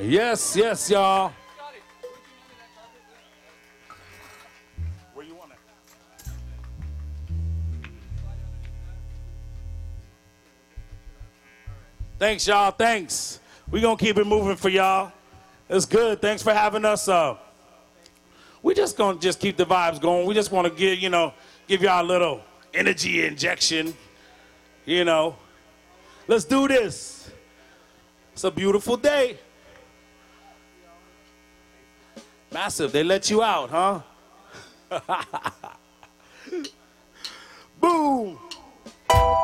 Yes, yes, y'all. Where you want it? Thanks, y'all. Thanks. We gonna keep it moving for y'all. It's good. Thanks for having us. We just gonna keep the vibes going. We just want to give y'all a little energy injection. You know, let's do this. It's a beautiful day. Massive. They let you out, huh? Boom.